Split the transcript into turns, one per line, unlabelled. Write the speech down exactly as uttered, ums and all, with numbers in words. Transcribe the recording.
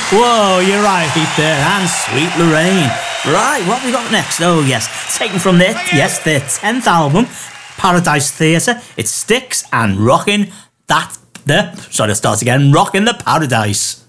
Whoa, you're right there, and Sweet Lorraine. Right, what have we got next? Oh, yes, taken from their, yes, their tenth album, Paradise Theatre. It's Styx and Rockin' That, the, sorry, to start again, Rockin' the Paradise.